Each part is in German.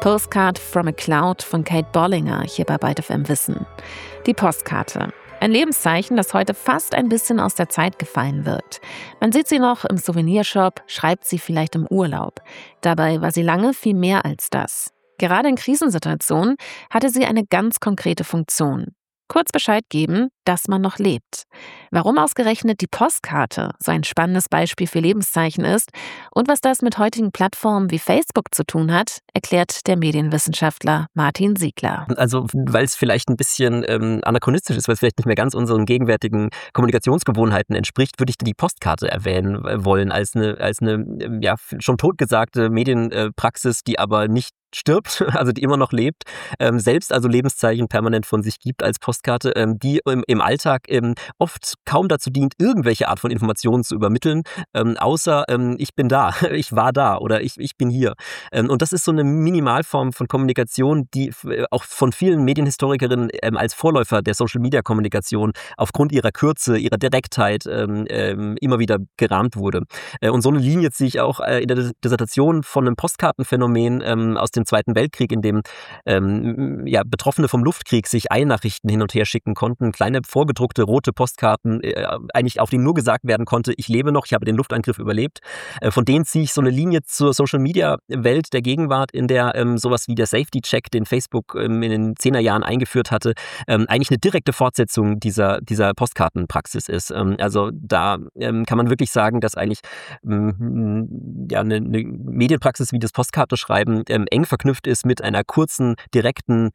Postcard from a Cloud von Kate Bollinger hier bei Byte FM Wissen. Die Postkarte. Ein Lebenszeichen, das heute fast ein bisschen aus der Zeit gefallen wirkt. Man sieht sie noch im Souvenirshop, schreibt sie vielleicht im Urlaub. Dabei war sie lange viel mehr als das. Gerade in Krisensituationen hatte sie eine ganz konkrete Funktion. Kurz Bescheid geben, dass man noch lebt. Warum ausgerechnet die Postkarte so ein spannendes Beispiel für Lebenszeichen ist und was das mit heutigen Plattformen wie Facebook zu tun hat, erklärt der Medienwissenschaftler Martin Siegler. Also, weil es vielleicht ein bisschen anachronistisch ist, weil es vielleicht nicht mehr ganz unseren gegenwärtigen Kommunikationsgewohnheiten entspricht, würde ich die Postkarte erwähnen wollen als eine schon totgesagte Medienpraxis, die aber nicht stirbt, also die immer noch lebt, selbst also Lebenszeichen permanent von sich gibt als Postkarte, die im Alltag oft kaum dazu dient, irgendwelche Art von Informationen zu übermitteln, außer ich bin da, ich war da oder ich bin hier. Und das ist so eine Minimalform von Kommunikation, die auch von vielen Medienhistorikerinnen als Vorläufer der Social-Media-Kommunikation aufgrund ihrer Kürze, ihrer Direktheit immer wieder gerahmt wurde. Und so eine Linie ziehe ich auch in der Dissertation von einem Postkartenphänomen aus dem Zweiten Weltkrieg, in dem Betroffene vom Luftkrieg sich Eilnachrichten hin und her schicken konnten, kleine vorgedruckte rote Postkarten, eigentlich auf denen nur gesagt werden konnte, ich lebe noch, ich habe den Luftangriff überlebt. Von denen ziehe ich so eine Linie zur Social-Media-Welt der Gegenwart, in der sowas wie der Safety-Check, den Facebook in den 10er Jahren eingeführt hatte, eigentlich eine direkte Fortsetzung dieser Postkartenpraxis ist. Also da kann man wirklich sagen, dass eigentlich eine Medienpraxis wie das Postkartenschreiben eng verknüpft ist mit einer kurzen, direkten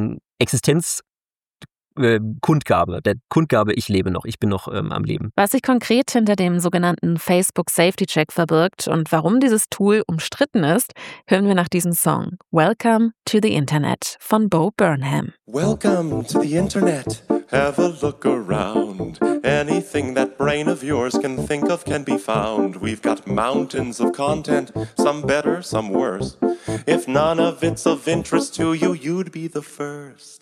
Kundgabe, der Kundgabe, ich lebe noch, ich bin noch am Leben. Was sich konkret hinter dem sogenannten Facebook Safety Check verbirgt und warum dieses Tool umstritten ist, hören wir nach diesem Song. Welcome to the Internet von Bo Burnham. Welcome to the Internet. Have a look around. Anything that brain of yours can think of can be found. We've got mountains of content, some better, some worse. If none of it's of interest to you, you'd be the first.